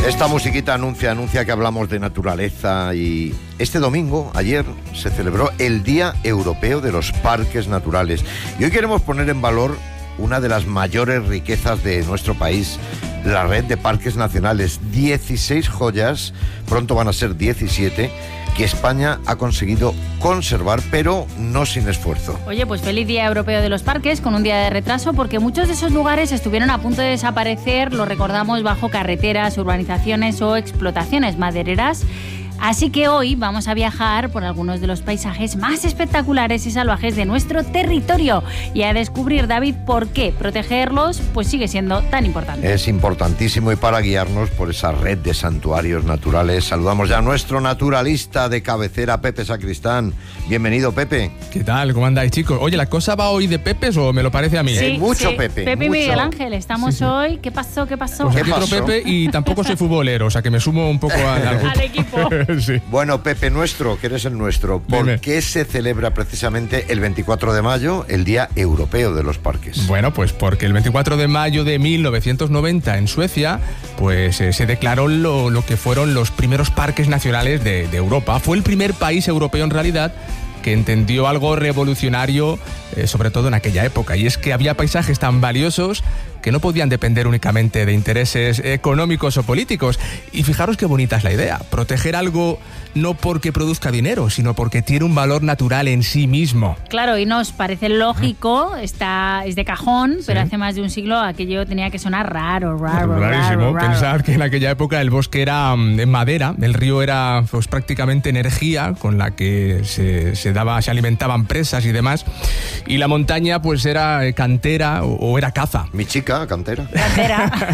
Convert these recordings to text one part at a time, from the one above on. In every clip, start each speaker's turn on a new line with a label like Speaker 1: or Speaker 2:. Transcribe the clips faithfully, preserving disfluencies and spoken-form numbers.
Speaker 1: Esta musiquita anuncia, anuncia que hablamos de naturaleza y este domingo, ayer, se celebró el Día Europeo de los Parques Naturales. Y hoy queremos poner en valor una de las mayores riquezas de nuestro país, la red de parques nacionales. dieciséis joyas, pronto van a ser diecisiete, que España ha conseguido conservar, pero no sin esfuerzo.
Speaker 2: Oye, pues feliz Día Europeo de los Parques, con un día de retraso, porque muchos de esos lugares estuvieron a punto de desaparecer, lo recordamos, bajo carreteras, urbanizaciones o explotaciones madereras. Así que hoy vamos a viajar por algunos de los paisajes más espectaculares y salvajes de nuestro territorio y a descubrir, David, por qué protegerlos pues sigue siendo tan importante.
Speaker 1: Es importantísimo, y para guiarnos por esa red de santuarios naturales saludamos ya a nuestro naturalista de cabecera, Pepe Sacristán. Bienvenido, Pepe.
Speaker 3: ¿Qué tal? ¿Cómo andáis, chicos? Oye, ¿la cosa va hoy de Pepes o me lo parece a mí?
Speaker 2: Sí,
Speaker 1: eh? Mucho
Speaker 2: sí.
Speaker 1: Pepe.
Speaker 2: Pepe y
Speaker 1: mucho.
Speaker 2: Miguel Ángel, estamos
Speaker 3: sí, sí.
Speaker 2: hoy. ¿Qué pasó? ¿Qué pasó?
Speaker 3: Pues
Speaker 1: ¿Qué
Speaker 3: aquí otro
Speaker 1: pasó?
Speaker 3: Pepe, y tampoco soy futbolero, o sea que me sumo un poco al, al,
Speaker 2: Al equipo.
Speaker 3: sí.
Speaker 1: Bueno, Pepe nuestro, que eres el nuestro, ¿por
Speaker 3: Dime.
Speaker 1: qué se celebra precisamente el veinticuatro de mayo el Día Europeo de los Parques?
Speaker 3: Bueno, pues porque el veinticuatro de mayo de mil novecientos noventa en Suecia, pues eh, se declaró lo, lo que fueron los primeros parques nacionales de, de Europa. Fue el primer país europeo en realidad que entendió algo revolucionario, eh, sobre todo en aquella época, y es que había paisajes tan valiosos que no podían depender únicamente de intereses económicos o políticos. Y fijaros qué bonita es la idea, proteger algo no porque produzca dinero, sino porque tiene un valor natural en sí mismo.
Speaker 2: Claro, y nos parece lógico, está, es de cajón, sí. Pero hace más de un siglo aquello tenía que sonar raro, raro,
Speaker 3: Rarísimo.
Speaker 2: raro, raro.
Speaker 3: Pensar que en aquella época el bosque era de madera, el río era pues prácticamente energía con la que se, se daba, se alimentaban presas y demás, y la montaña pues era cantera o, o era caza.
Speaker 1: Mi chica, cantera.
Speaker 2: Cantera.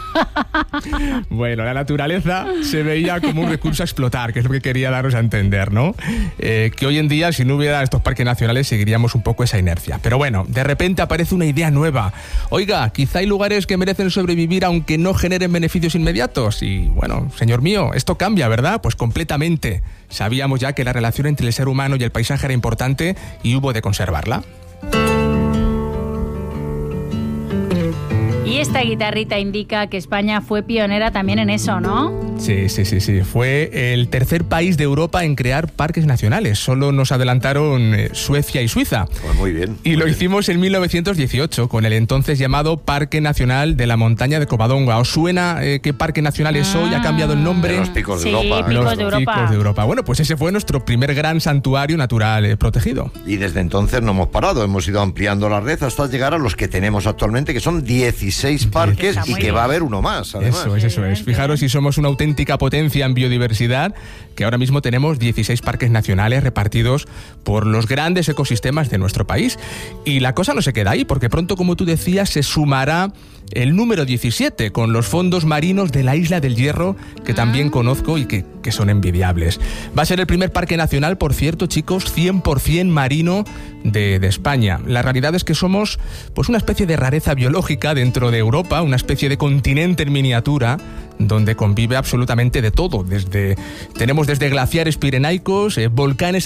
Speaker 3: Bueno, la naturaleza se veía como un recurso a explotar, que es lo que quería daros a entender, ¿no? Eh, que hoy en día, si no hubiera estos parques nacionales, seguiríamos un poco esa inercia. Pero bueno, de repente aparece una idea nueva. Oiga, quizá hay lugares que merecen sobrevivir aunque no generen beneficios inmediatos. Y bueno, señor mío, esto cambia, ¿verdad? Pues completamente. Sabíamos ya que la relación entre el ser humano y el paisaje era importante y hubo de conservarla.
Speaker 2: Y esta guitarrita indica que España fue pionera también en eso, ¿no?
Speaker 3: Sí, sí, sí, sí. Fue el tercer país de Europa en crear parques nacionales. Solo nos adelantaron eh, Suecia y Suiza.
Speaker 1: Pues muy bien.
Speaker 3: Y
Speaker 1: muy
Speaker 3: lo
Speaker 1: bien.
Speaker 3: hicimos en mil novecientos dieciocho, con el entonces llamado Parque Nacional de la Montaña de Covadonga. ¿Os suena eh, qué parque nacional es hoy? ¿Ha cambiado el nombre?
Speaker 1: De los picos de
Speaker 2: Sí,
Speaker 1: Europa.
Speaker 2: picos
Speaker 3: Los
Speaker 2: de Europa.
Speaker 3: picos de Europa. Bueno, pues ese fue nuestro primer gran santuario natural eh, protegido.
Speaker 1: Y desde entonces no hemos parado, hemos ido ampliando la red hasta llegar a los que tenemos actualmente, que son dieciséis parques,
Speaker 2: Está
Speaker 1: y
Speaker 2: muy
Speaker 1: que
Speaker 2: bien.
Speaker 1: va a haber uno más, además.
Speaker 3: Eso es, eso es. Fijaros si somos una auténtica potencia en biodiversidad, que ahora mismo tenemos dieciséis parques nacionales repartidos por los grandes ecosistemas de nuestro país. Y la cosa no se queda ahí, porque pronto, como tú decías, se sumará el número diecisiete, con los fondos marinos de la Isla del Hierro, que también conozco y que, que son envidiables. Va a ser el primer parque nacional, por cierto, chicos, cien por ciento marino de, de España. La realidad es que somos pues una especie de rareza biológica dentro de Europa, una especie de continente en miniatura, donde convive absolutamente de todo. Desde, tenemos desde glaciares pirenaicos, eh, volcanes